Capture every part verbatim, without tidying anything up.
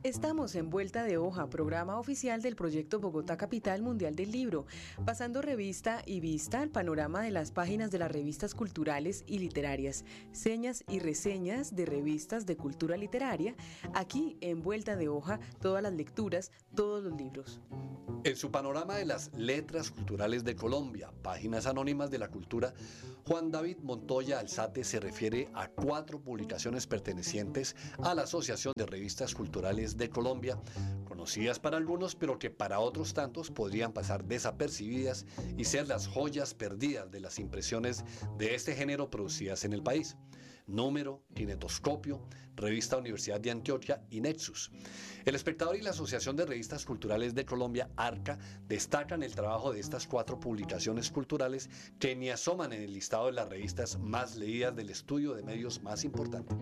Estamos en Vuelta de Hoja, programa oficial del proyecto Bogotá Capital Mundial del Libro, pasando revista y vista al panorama de las páginas de las revistas culturales y literarias, señas y reseñas de revistas de cultura literaria, aquí en Vuelta de Hoja, todas las lecturas, todos los libros. En su panorama de las letras culturales de Colombia, páginas anónimas de la cultura, Juan David Montoya Alzate se refiere a cuatro publicaciones pertenecientes a la Asociación de Revistas Culturales de Colombia, conocidas para algunos, pero que para otros tantos podrían pasar desapercibidas y ser las joyas perdidas de las impresiones de este género producidas en el país. Número, Kinetoscopio, Revista Universidad de Antioquia y Nexus. El Espectador y la Asociación de Revistas Culturales de Colombia, ARCA, destacan el trabajo de estas cuatro publicaciones culturales que ni asoman en el listado de las revistas más leídas del estudio de medios más importante.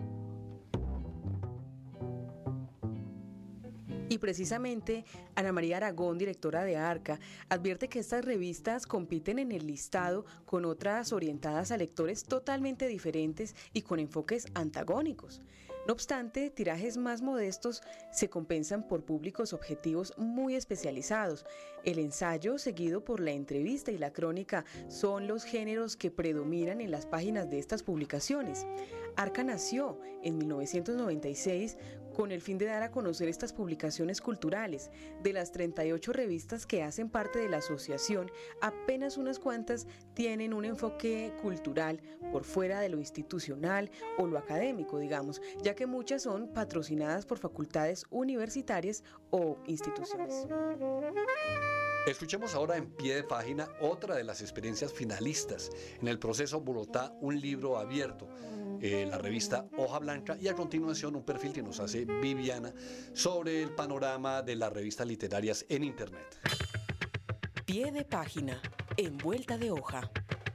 Y precisamente, Ana María Aragón, directora de ARCA, advierte que estas revistas compiten en el listado con otras orientadas a lectores totalmente diferentes y con enfoques antagónicos. No obstante, tirajes más modestos se compensan por públicos objetivos muy especializados. El ensayo, seguido por la entrevista y la crónica, son los géneros que predominan en las páginas de estas publicaciones. ARCA nació en mil novecientos noventa y seis con el fin de dar a conocer estas publicaciones culturales. De las treinta y ocho revistas que hacen parte de la asociación, apenas unas cuantas tienen un enfoque cultural por fuera de lo institucional o lo académico, digamos, ya que muchas son patrocinadas por facultades universitarias o instituciones. Escuchemos ahora en pie de página otra de las experiencias finalistas en el proceso Bogotá, un libro abierto, eh, la revista Hoja Blanca, y a continuación un perfil que nos hace Viviana sobre el panorama de las revistas literarias en Internet. Pie de página, en Vuelta de Hoja.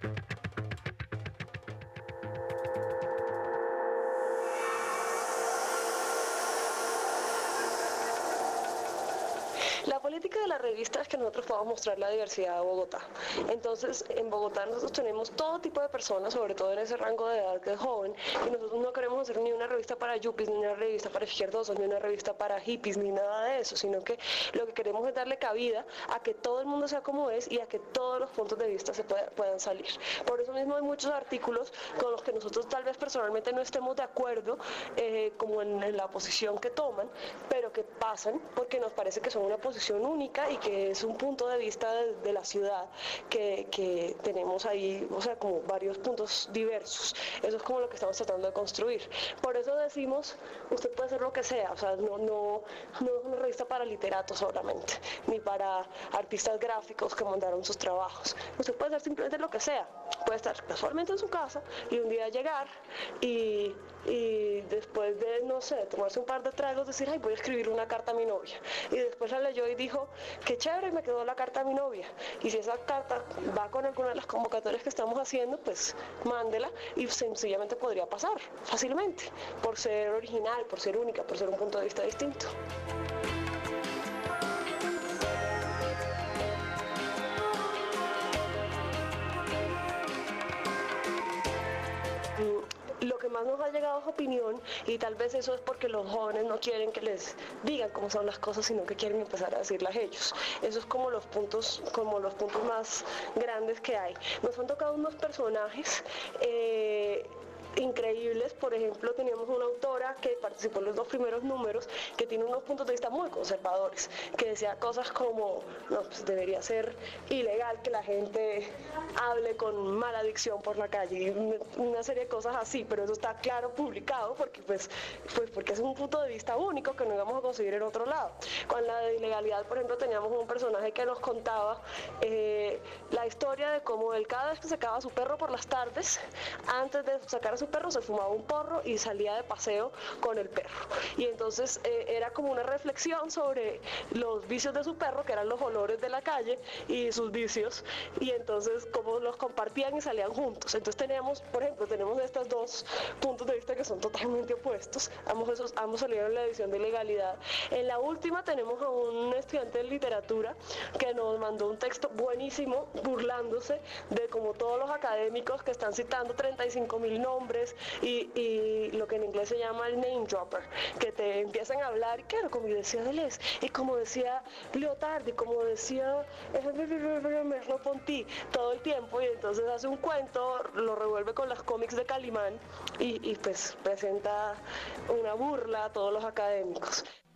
La política de la revista es que nosotros podamos mostrar la diversidad de Bogotá. Entonces, en Bogotá nosotros tenemos todo tipo de personas, sobre todo en ese rango de edad que es joven, y nosotros no queremos hacer ni una revista para yuppies, ni una revista para izquierdosos, ni una revista para hippies, ni nada de eso, sino que lo que queremos es darle cabida a que todo el mundo sea como es y a que todos los puntos de vista se pueda, puedan salir. Por eso mismo hay muchos artículos con los que nosotros tal vez personalmente no estemos de acuerdo, eh, como en, en la posición que toman, pero que pasan porque nos parece que son una posición única y que es un punto de vista de, de la ciudad que, que tenemos ahí, o sea, como varios puntos diversos. Eso es como lo que estamos tratando de construir. Por eso decimos, usted puede hacer lo que sea, o sea, no, no, no es una revista para literatos solamente, ni para artistas gráficos que mandaron sus trabajos. Usted puede hacer simplemente lo que sea. Puede estar casualmente en su casa y un día llegar y, y después de, no sé, tomarse un par de tragos, decir, ay, voy a escribir una carta a mi novia. Y después la leyó y dijo, qué chévere, me quedó la carta a mi novia. Y si esa carta va con alguna de las convocatorias que estamos haciendo, pues mándela y sencillamente podría pasar fácilmente, por ser original, por ser única, por ser un punto de vista distinto. Lo que más nos ha llegado es opinión, y tal vez eso es porque los jóvenes no quieren que les digan cómo son las cosas, sino que quieren empezar a decirlas ellos. Eso es como los puntos, como los puntos más grandes que hay. Nos han tocado unos personajes eh, increíbles. Por ejemplo, teníamos una autora que participó en los dos primeros números que tiene unos puntos de vista muy conservadores, que decía cosas como, no, pues debería ser ilegal que la gente hable con mala dicción por la calle, una serie de cosas así, pero eso está claro publicado porque pues, pues porque es un punto de vista único que no íbamos a conseguir en otro lado. Con la de ilegalidad, por ejemplo, teníamos un personaje que nos contaba eh, la historia de cómo él, cada vez que sacaba a su perro por las tardes, antes de sacar a su perro se fumaba un porro y salía de paseo con el perro. Y entonces eh, era como una reflexión sobre los vicios de su perro, que eran los olores de la calle y sus vicios, y entonces cómo los compartían y salían juntos. Entonces teníamos, por ejemplo, tenemos estos dos puntos de vista que son totalmente opuestos. Ambos, esos, ambos salieron en la edición de Ilegalidad. En la última tenemos a un estudiante de literatura que nos mandó un texto buenísimo burlándose de como todos los académicos que están citando treinta y cinco mil nombres nombres y, y lo que en inglés se llama el name dropper, que te empiezan a hablar, y claro, como decía Deleuze, y como decía Lyotard, y como decía Merleau-Ponty todo el tiempo, y entonces hace un cuento, lo revuelve con las cómics de Calimán y, y pues presenta una burla a todos los académicos.